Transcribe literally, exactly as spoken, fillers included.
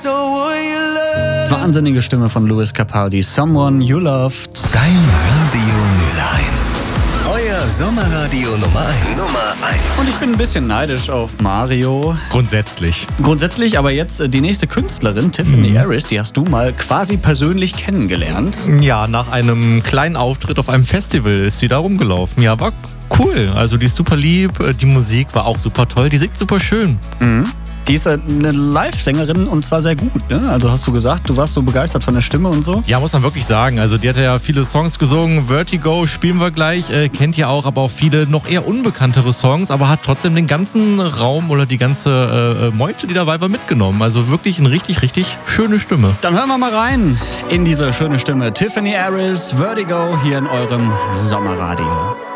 Wahnsinnige Stimme von Lewis Capaldi, Someone You Loved. Dein Radio Mülheim. Euer Sommerradio Nummer eins. Nummer eins. Und ich bin ein bisschen neidisch auf Mario. Grundsätzlich. Grundsätzlich, aber jetzt die nächste Künstlerin, Tiffany Harris, die hast du mal quasi persönlich kennengelernt. Ja, nach einem kleinen Auftritt auf einem Festival ist sie da rumgelaufen. Ja, war cool. Also die ist super lieb, die Musik war auch super toll, die singt super schön. Mhm. Die ist eine Live-Sängerin und zwar sehr gut, ne? Also hast du gesagt, du warst so begeistert von der Stimme und so? Ja, muss man wirklich sagen. Also die hat ja viele Songs gesungen. Vertigo spielen wir gleich, äh, kennt ihr auch, aber auch viele noch eher unbekanntere Songs, aber hat trotzdem den ganzen Raum oder die ganze äh, Meute, die dabei war, mitgenommen. Also wirklich eine richtig, richtig schöne Stimme. Dann hören wir mal rein in diese schöne Stimme. Tiffany Harris, Vertigo, hier in eurem Sommerradio.